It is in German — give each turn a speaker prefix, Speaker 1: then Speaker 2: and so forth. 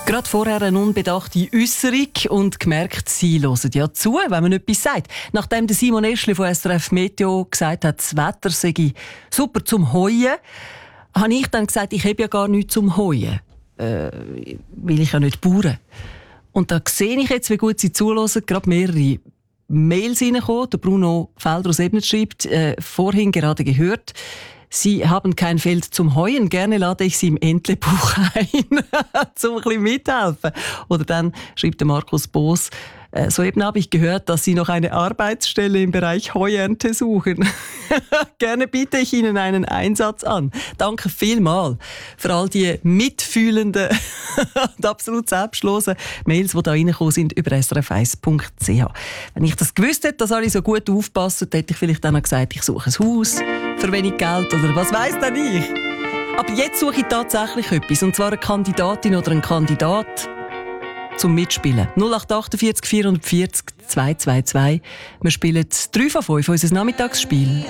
Speaker 1: Gerade vorher eine unbedachte Äußerung und gemerkt, Sie hören ja zu, wenn man etwas sagt. Nachdem der Simon Eschli von SRF Meteo gesagt hat, das Wetter sei super zum Heuen, habe ich dann gesagt, ich habe ja gar nichts zum Heuen. Weil ich ja nicht Bauern. Und da sehe ich jetzt, wie gut Sie zuhören, gerade mehrere Mails reinkommen. Der Bruno Felder aus Ebnet schreibt, vorhin gerade gehört, Sie haben kein Feld zum Heuen. Gerne lade ich Sie im Entlebuch ein, zum ein bisschen mithelfen. Oder dann schreibt der Markus Boos, soeben habe ich gehört, dass Sie noch eine Arbeitsstelle im Bereich Heuernte suchen. Gerne biete ich Ihnen einen Einsatz an. Danke vielmals für all die mitfühlenden und absolut selbstlosen Mails, die da reingekommen sind über srf1.ch. Wenn ich das gewusst hätte, dass alle so gut aufpassen, hätte ich vielleicht dann auch gesagt, ich suche ein Haus für wenig Geld oder was weiss denn ich. Aber jetzt suche ich tatsächlich etwas, und zwar eine Kandidatin oder einen Kandidat zum Mitspielen. 0848 440 222. Wir spielen 3 von 5, unser Nachmittagsspiel.